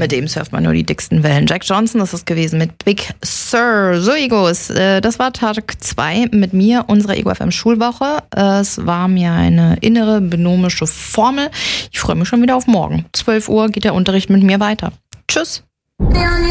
Mit dem surft man nur die dicksten Wellen. Jack Johnson, das ist gewesen mit Big Sur. So, Egos, das war Tag 2 mit mir, unserer Ego FM Schulwoche. Es war mir eine innere binomische Formel. Ich freue mich schon wieder auf morgen. 12 Uhr geht der Unterricht mit mir weiter. Tschüss.